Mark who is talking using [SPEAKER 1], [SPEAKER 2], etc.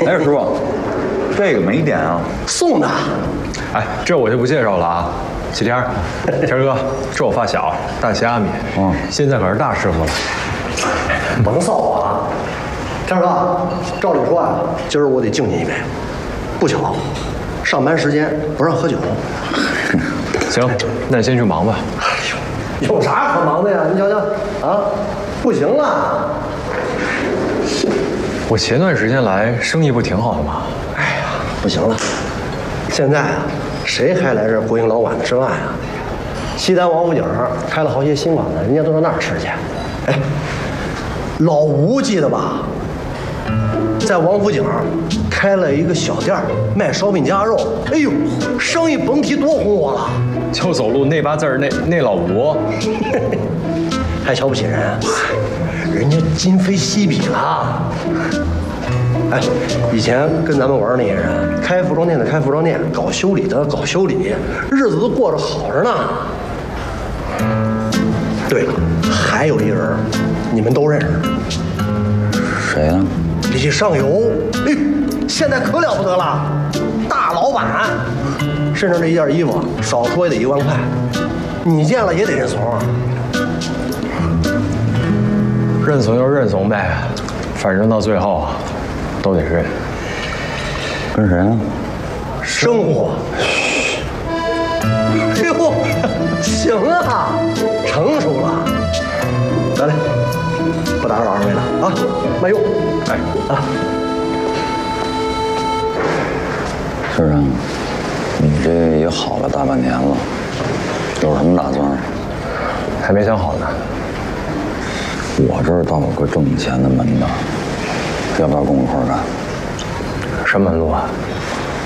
[SPEAKER 1] 哎，师傅，这个没点啊？
[SPEAKER 2] 送的。
[SPEAKER 3] 哎，这我就不介绍了啊。启天，天哥，这我发小大虾米，现在可是大师傅了。
[SPEAKER 2] 甭臊我啊，天哥，照理说啊，今儿我得敬您一杯。不巧，上班时间不让喝酒。
[SPEAKER 3] 行，那你先去忙吧。
[SPEAKER 2] 哎呦，有啥可忙的呀？你瞧瞧，啊，不行了。
[SPEAKER 3] 我前段时间来，生意不挺好的吗？
[SPEAKER 2] 哎呀，不行了，现在啊，谁还来这国营老馆子吃饭呀？西单王府井开了好些新馆子，人家都上那儿吃去。哎，老吴记得吧？在王府井开了一个小店卖烧饼夹肉，哎呦，生意甭提多红火了。
[SPEAKER 3] 就走路那8字儿，那老吴，
[SPEAKER 2] 还瞧不起人？人家今非昔比了。哎，以前跟咱们玩那些人，开服装店的开服装店，搞修理的搞修理，日子都过着好着呢。对了，还有一人，你们都认识。
[SPEAKER 1] 谁呀？
[SPEAKER 2] 李上游。哎呦，现在可了不得了，大老板，身上这一件衣服少说也得1万块，你见了也得认怂啊。
[SPEAKER 3] 认怂就认怂呗，反正到最后都得认。
[SPEAKER 1] 跟谁啊？
[SPEAKER 2] 生活。哎呦，行啊，成熟了。来，不打扰二位了啊，慢用。哎啊，
[SPEAKER 1] 师长，你这也好了大半年了，有什么打算？
[SPEAKER 3] 还没想好呢。
[SPEAKER 1] 我这儿倒有个挣钱的门道，要不要跟我一块儿干？
[SPEAKER 3] 什么门路啊？